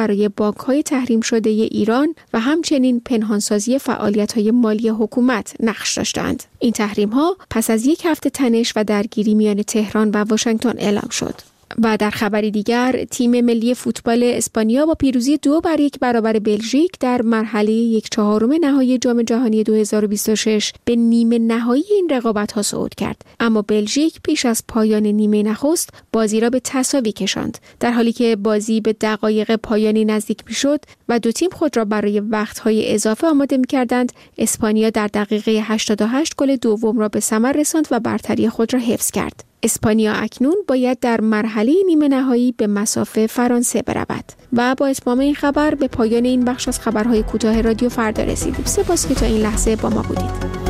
برای بانک‌های تحریم شده ایران و همچنین پنهانسازی فعالیت‌های مالی حکومت نقش داشتند. این تحریم‌ها پس از یک هفته تنش و درگیری میان تهران و واشنگتن اعلام شد. و در خبری دیگر، تیم ملی فوتبال اسپانیا با پیروزی 2-1 برابر بلژیک در مرحله 1/4 نهایی جام جهانی 2026 به نیمه نهایی این رقابت‌ها صعود کرد. اما بلژیک پیش از پایان نیمه نخست بازی را به تساوی کشاند. در حالی که بازی به دقایق پایانی نزدیک می‌شد و دو تیم خود را برای وقت‌های اضافه آماده می‌کردند، اسپانیا در دقیقه 88 گل دوم را به ثمر رساند و برتری خود را حفظ کرد. اسپانیا اکنون باید در مرحله نیمه نهایی به مصاف فرانسه برود. و با اتمام این خبر به پایان این بخش از خبرهای کوتاه رادیو فردا رسیدیم. سپاس که تا این لحظه با ما بودید.